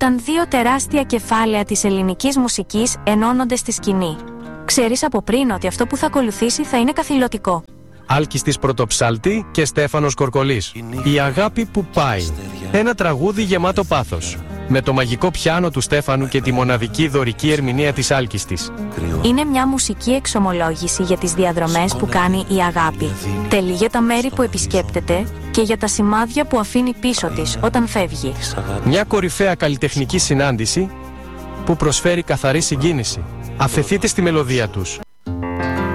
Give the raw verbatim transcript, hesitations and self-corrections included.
Όταν δύο τεράστια κεφάλαια της ελληνικής μουσικής ενώνονται στη σκηνή. Ξέρεις από πριν ότι αυτό που θα ακολουθήσει θα είναι καθηλωτικό. Άλκης Πρωτοψάλτη και Στέφανος Κορκολής. Η αγάπη που πάει. Ένα τραγούδι γεμάτο πάθος. Με το μαγικό πιάνο του Στέφανου και τη μοναδική δωρική ερμηνεία της Άλκης της. Είναι μια μουσική εξομολόγηση για τις διαδρομές που κάνει η αγάπη. Τελεί για τα μέρη που επισκέπτεται και για τα σημάδια που αφήνει πίσω της όταν φεύγει. Μια κορυφαία καλλιτεχνική συνάντηση που προσφέρει καθαρή συγκίνηση. Αφεθείτε στη μελωδία τους.